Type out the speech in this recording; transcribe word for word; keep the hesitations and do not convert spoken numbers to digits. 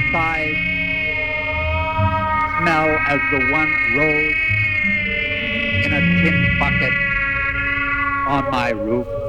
size, smell as the one rose in a tin bucket on my roof.